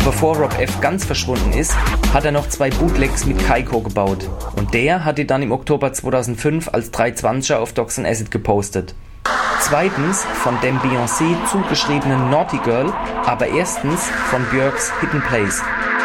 bevor Rob F. ganz verschwunden ist, hat er noch 2 Bootlegs mit Kaiko gebaut. Und der hat die dann im Oktober 2005 als 320er auf Docs and Acid gepostet. Zweitens von dem Beyoncé zugeschriebenen Naughty Girl, aber erstens von Björks Hidden Place.